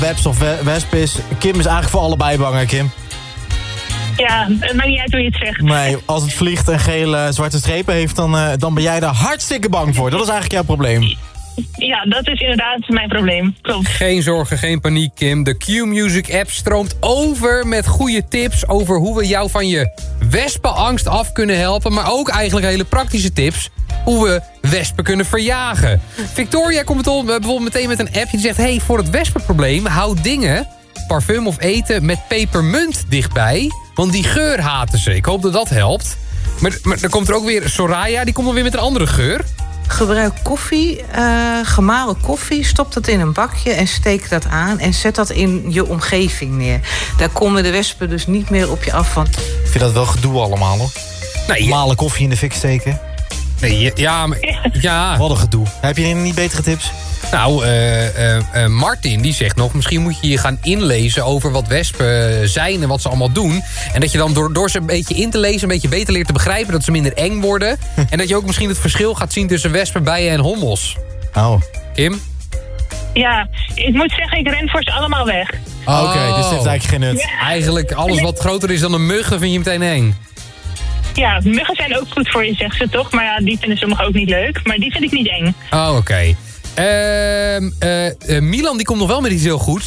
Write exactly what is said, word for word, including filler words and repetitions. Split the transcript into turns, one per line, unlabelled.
webs of we- wesp is. Kim is eigenlijk voor allebei bang, hè, Kim?
Ja, het maakt niet uit hoe je het zegt.
Nee, als het vliegt en gele zwarte strepen heeft, dan, uh, dan ben jij daar hartstikke bang voor. Dat is eigenlijk jouw probleem.
Ja, dat is inderdaad mijn probleem. Klopt.
Geen zorgen, geen paniek, Kim. De Q-Music app stroomt over met goede tips over hoe we jou van je wespenangst af kunnen helpen. Maar ook eigenlijk hele praktische tips hoe we wespen kunnen verjagen. Victoria komt het bijvoorbeeld meteen met een app die zegt: hey, voor het wespenprobleem, houd dingen, parfum of eten met pepermunt dichtbij. Want die geur haten ze. Ik hoop dat dat helpt. Maar, maar dan komt er ook weer Soraya, die komt dan weer met een andere geur.
Gebruik koffie, uh, gemalen koffie, stop dat in een bakje en steek dat aan en zet dat in je omgeving neer. Daar komen de wespen dus niet meer op je af van.
Ik vind dat wel gedoe allemaal, hoor.
Nee,
Malen koffie in de fik steken.
Nee, ja, maar, ja.
Wat een gedoe. Heb je niet betere tips?
Nou, uh, uh, uh, Martin die zegt nog, misschien moet je je gaan inlezen over wat wespen zijn en wat ze allemaal doen. En dat je dan door, door ze een beetje in te lezen, een beetje beter leert te begrijpen, dat ze minder eng worden. En dat je ook misschien het verschil gaat zien tussen wespen, bijen en hommels.
Oh.
Kim?
Ja, ik moet zeggen, ik ren voor ze allemaal weg.
Oh, Oké, okay, dus dit heeft eigenlijk geen nut.
Ja.
Eigenlijk alles wat groter is dan een mug, dan vind je meteen eng.
Ja, muggen zijn ook goed voor je, zegt ze toch? Maar ja, die vinden sommigen ook niet leuk. Maar die vind ik niet eng.
Oh, oké. Okay. Uh, uh, uh, Milan die komt nog wel met iets heel goeds.